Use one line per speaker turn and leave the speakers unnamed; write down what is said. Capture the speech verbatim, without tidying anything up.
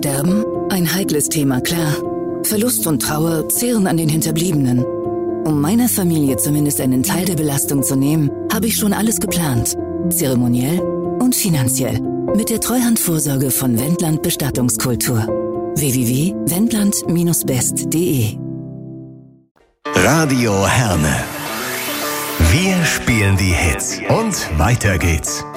Sterben? Ein heikles Thema, klar. Verlust und Trauer zehren an den Hinterbliebenen. Um meiner Familie zumindest einen Teil der Belastung zu nehmen, habe ich schon alles geplant. Zeremoniell und finanziell. Mit der Treuhandvorsorge von Wendland Bestattungskultur. w w w punkt wendland Bindestrich best punkt de
Radio Herne. Wir spielen die Hits und weiter geht's.